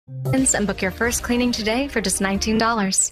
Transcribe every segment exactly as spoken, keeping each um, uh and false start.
And book your first cleaning today for just nineteen dollars.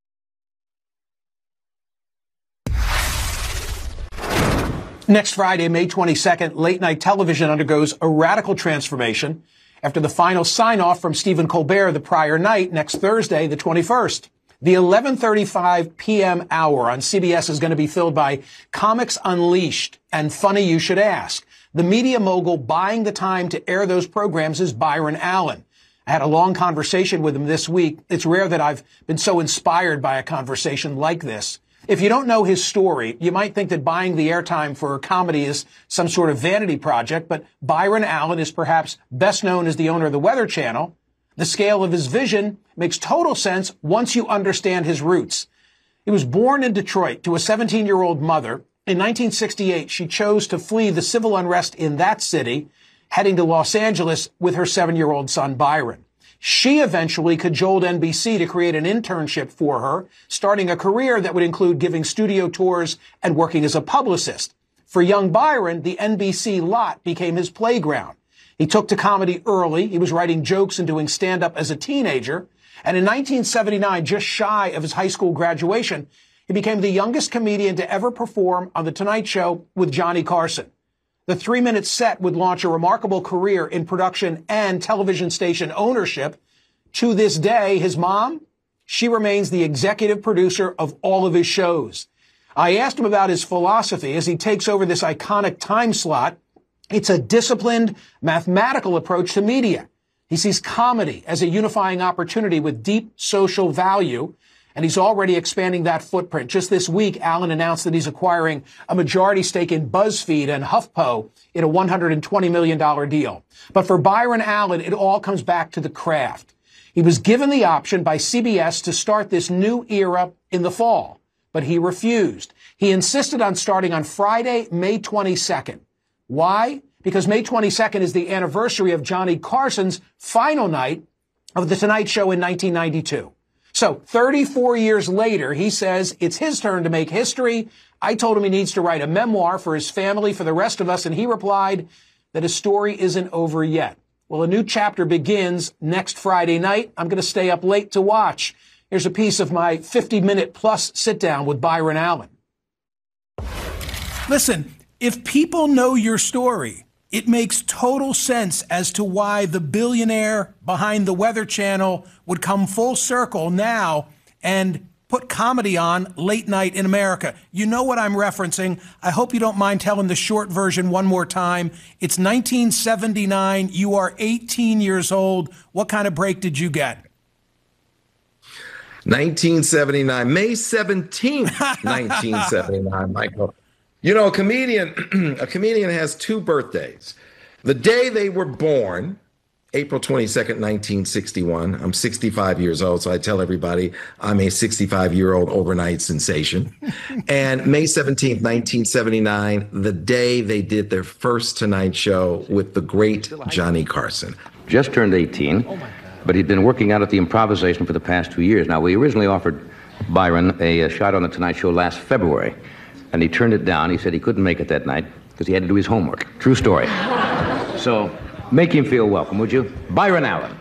Next Friday, May twenty-second, late-night television undergoes a radical transformation after the final sign-off from Stephen Colbert the prior night, next Thursday, the twenty-first. The eleven thirty-five p.m. hour on C B S is going to be filled by Comics Unleashed and Funny You Should Ask. The media mogul buying the time to air those programs is Byron Allen. I had a long conversation with him this week. It's rare that I've been so inspired by a conversation like this. If you don't know his story, you might think that buying the airtime for comedy is some sort of vanity project, but Byron Allen is perhaps best known as the owner of the Weather Channel. The scale of his vision makes total sense once you understand his roots. He was born in Detroit to a seventeen-year-old mother. In nineteen sixty-eight, she chose to flee the civil unrest in that city, heading to Los Angeles with her seven-year-old son, Byron. She eventually cajoled N B C to create an internship for her, starting a career that would include giving studio tours and working as a publicist. For young Byron, the N B C lot became his playground. He took to comedy early. He was writing jokes and doing stand-up as a teenager. And in nineteen seventy-nine, just shy of his high school graduation, he became the youngest comedian to ever perform on The Tonight Show with Johnny Carson. The three-minute set would launch a remarkable career in production and television station ownership. To this day, his mom, she remains the executive producer of all of his shows. I asked him about his philosophy as he takes over this iconic time slot. It's a disciplined, mathematical approach to media. He sees comedy as a unifying opportunity with deep social value, and he's already expanding that footprint. Just this week, Allen announced that he's acquiring a majority stake in BuzzFeed and HuffPo in a one hundred twenty million dollars deal. But for Byron Allen, it all comes back to the craft. He was given the option by C B S to start this new era in the fall, but he refused. He insisted on starting on Friday, May twenty-second. Why? Because May twenty-second is the anniversary of Johnny Carson's final night of The Tonight Show in nineteen ninety-two. So thirty-four years later, he says it's his turn to make history. I told him he needs to write a memoir for his family, for the rest of us, and he replied that his story isn't over yet. Well, a new chapter begins next Friday night. I'm going to stay up late to watch. Here's a piece of my fifty-minute plus sit-down with Byron Allen. Listen, if people know your story, it makes total sense as to why the billionaire behind the Weather Channel would come full circle now and put comedy on late night in America. You know what I'm referencing. I hope you don't mind telling the short version one more time. It's nineteen seventy-nine. You are eighteen years old. What kind of break did you get? nineteen seventy-nine, May seventeenth, nineteen seventy-nine, Michael. You know, a comedian, a comedian has two birthdays. The day they were born, April twenty-second, nineteen sixty-one. I'm sixty-five years old, so I tell everybody I'm a sixty-five-year-old overnight sensation. And May seventeenth, nineteen seventy-nine, the day they did their first Tonight Show with the great Johnny Carson. Just turned eighteen, but he'd been working out at the Improvisation for the past two years. Now, we originally offered Byron a, a shot on the Tonight Show last February, and he turned it down. He said he couldn't make it that night because he had to do his homework. True story. So make him feel welcome, would you? Byron Allen.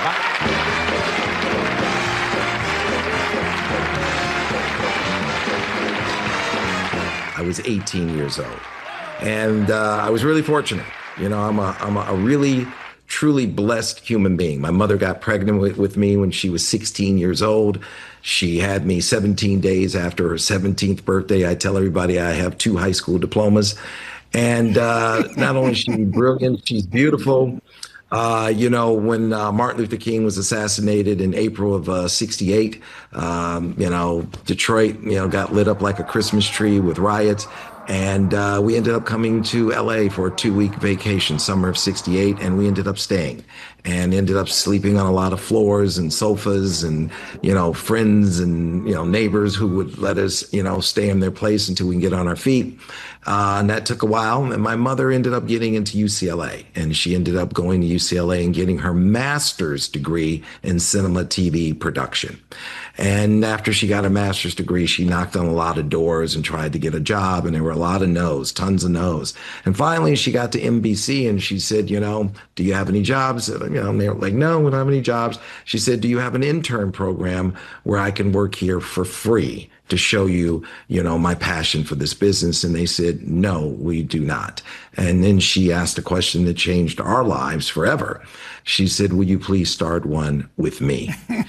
I was eighteen years old, and uh, I was really fortunate. You know, I'm a, I'm a, a really, truly blessed human being. My mother got pregnant with, with me when she was sixteen years old. She had me seventeen days after her seventeenth birthday. I tell everybody I have two high school diplomas. And uh, not only is she brilliant, she's beautiful. Uh, you know, when uh, Martin Luther King was assassinated in April of uh, sixty-eight, um, you know, Detroit, you know, got lit up like a Christmas tree with riots. And uh, we ended up coming to L A for a two-week vacation, summer of sixty-eight, and we ended up staying and ended up sleeping on a lot of floors and sofas and, you know, friends and, you know, neighbors who would let us, you know, stay in their place until we can get on our feet. Uh, and that took a while. And my mother ended up getting into U C L A, and she ended up going to U C L A and getting her master's degree in cinema T V production. And after she got a master's degree, she knocked on a lot of doors and tried to get a job, and they were a lot of no's, tons of no's. And finally, she got to N B C and she said, you know, do you have any jobs? You know, and they were like, no, we don't have any jobs. She said, do you have an intern program where I can work here for free to show you, you know, my passion for this business? And they said, no, we do not. And then she asked a question that changed our lives forever. She said, will you please start one with me?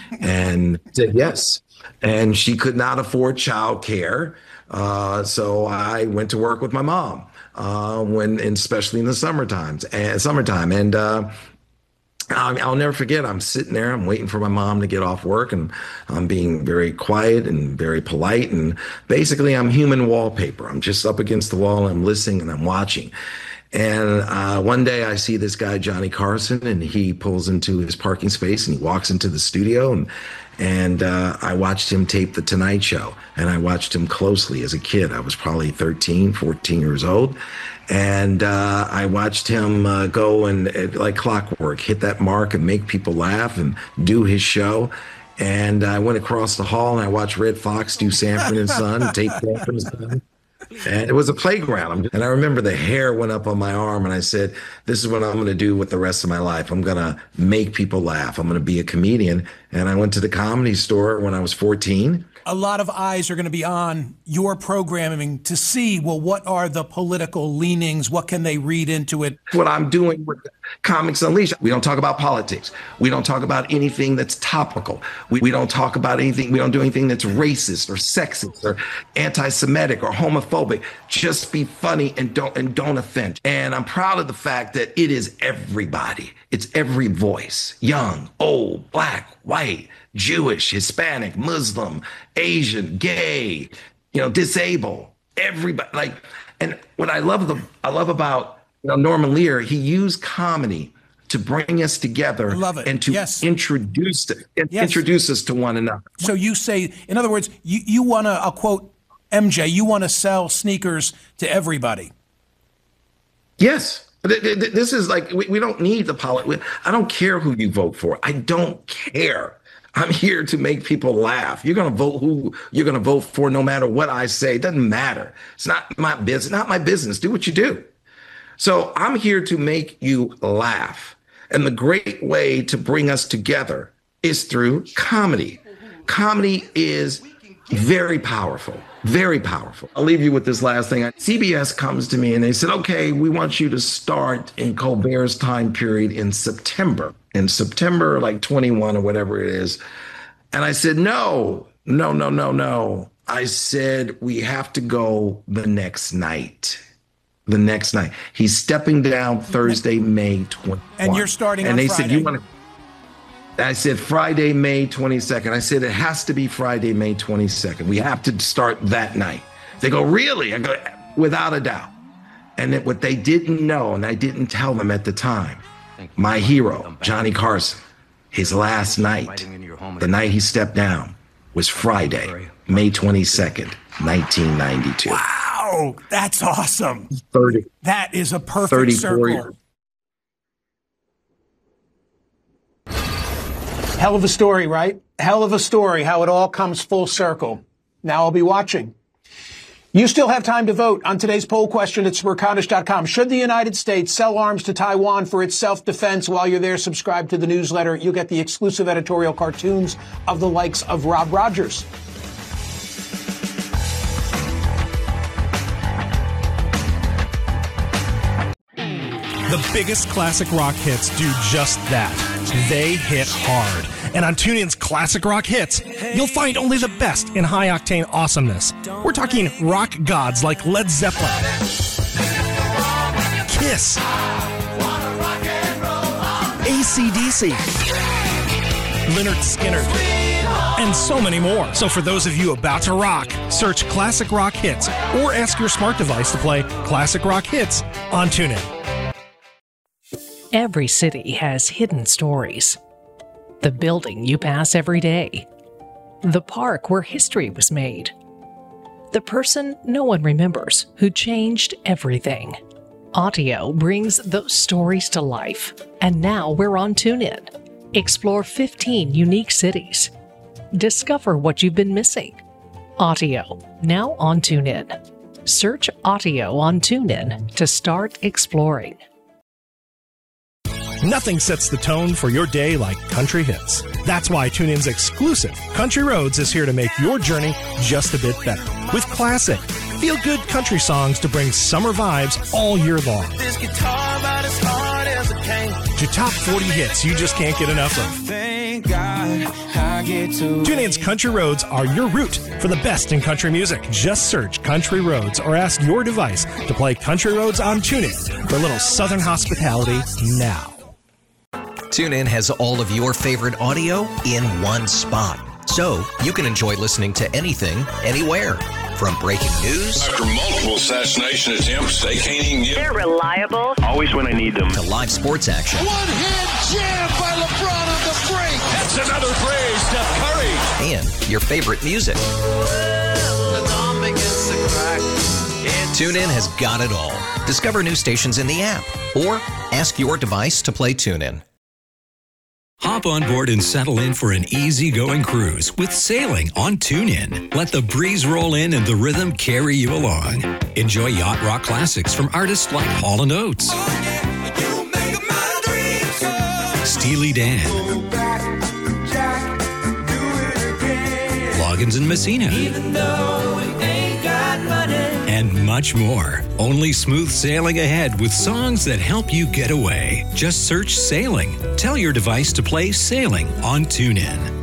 And I said, yes. And she could not afford childcare. Uh, so I went to work with my mom, uh, when, and especially in the summertime, and summertime. And, uh, I'll, I'll never forget, I'm sitting there, I'm waiting for my mom to get off work, and I'm being very quiet and very polite. And basically I'm human wallpaper. I'm just up against the wall, I'm listening and I'm watching. And uh, one day I see this guy, Johnny Carson, and he pulls into his parking space and he walks into the studio. And and uh, I watched him tape The Tonight Show. And I watched him closely as a kid. I was probably thirteen, fourteen years old. And uh, I watched him uh, go and, uh, like clockwork, hit that mark and make people laugh and do his show. And I went across the hall and I watched Red Fox do Sanford and Son, tape Sanford and Son. And it was a playground. And I remember the hair went up on my arm and I said, this is what I'm going to do with the rest of my life. I'm going to make people laugh. I'm going to be a comedian. And I went to the Comedy Store when I was fourteen. A lot of eyes are going to be on your programming to see, well, what are the political leanings? What can they read into it? What I'm doing with Comics Unleashed, we don't talk about politics. We don't talk about anything that's topical. We, we don't talk about anything, we don't do anything that's racist or sexist or anti-Semitic or homophobic. Just be funny and don't and don't offend. And I'm proud of the fact that it is everybody. It's every voice, young, old, black, white, Jewish, Hispanic, Muslim, Asian, gay, you know, disabled, everybody. Like, and what I love the I love about, you know, Norman Lear, he used comedy to bring us together. I love it. And to yes. introduce yes. introduce us to one another. So you say, in other words, you, you want to, I'll quote M J, you want to sell sneakers to everybody. Yes. This is like, we, we don't need the politics. I don't care who you vote for. I don't care. I'm here to make people laugh. You're going to vote who you're going to vote for no matter what I say. It doesn't matter. It's not my business, not my business. Do what you do. So I'm here to make you laugh. And the great way to bring us together is through comedy. Comedy is very powerful, very powerful. I'll leave you with this last thing. C B S comes to me and they said, okay, we want you to start in Colbert's time period in September. In September, like twenty-one or whatever it is. And I said, no, no, no, no, no. I said, we have to go the next night. The next night. He's stepping down Thursday, May twentieth. And you're starting and on they Friday. said, you want to? I said, Friday, May twenty-second. I said, it has to be Friday, May twenty-second. We have to start that night. They go, really? I go, without a doubt. And it, what they didn't know, and I didn't tell them at the time, my hero, Johnny Carson, his last night, the night he stepped down, was Friday, May twenty-second, nineteen ninety-two. Wow, that's awesome. thirty, that is a perfect thirty-four circle. Years. Hell of a story, right? Hell of a story, how it all comes full circle. Now I'll be watching. You still have time to vote on today's poll question at Smerconish dot com. Should the United States sell arms to Taiwan for its self-defense? While you're there, subscribe to the newsletter. You'll get the exclusive editorial cartoons of the likes of Rob Rogers. The biggest classic rock hits do just that. They hit hard. And on TuneIn's Classic Rock Hits, you'll find only the best in high-octane awesomeness. We're talking rock gods like Led Zeppelin, Kiss, A C D C, Lynyrd Skynyrd, and so many more. So for those of you about to rock, search Classic Rock Hits or ask your smart device to play Classic Rock Hits on TuneIn. Every city has hidden stories. The building you pass every day. The park where history was made. The person no one remembers who changed everything. Audio brings those stories to life. And now we're on TuneIn. Explore fifteen unique cities. Discover what you've been missing. Audio, now on TuneIn. Search audio on TuneIn to start exploring. Nothing sets the tone for your day like country hits. That's why TuneIn's exclusive Country Roads is here to make your journey just a bit better. With classic, feel-good country songs to bring summer vibes all year long. This guitar about as hard as a cane. To top forty hits you just can't get enough of. Thank God I get to TuneIn's Country Roads are your route for the best in country music. Just search Country Roads or ask your device to play Country Roads on TuneIn for a little Southern hospitality now. TuneIn has all of your favorite audio in one spot, so you can enjoy listening to anything, anywhere. From breaking news after multiple assassination attempts, they can't even get. They're reliable. Always when I need them. To live sports action. One-hand jam by LeBron on the break. That's another phrase, Steph Curry. And your favorite music. TuneIn has got it all. Discover new stations in the app or ask your device to play TuneIn. Hop on board and settle in for an easy-going cruise with sailing on TuneIn. Let the breeze roll in and the rhythm carry you along. Enjoy yacht rock classics from artists like Hall and Oates, oh, yeah. You make my dreams come. Steely Dan, Jack, Loggins and Messina, even though we ain't got money. And much more. Only smooth sailing ahead with songs that help you get away. Just search Sailing. Tell your device to play Sailing on TuneIn.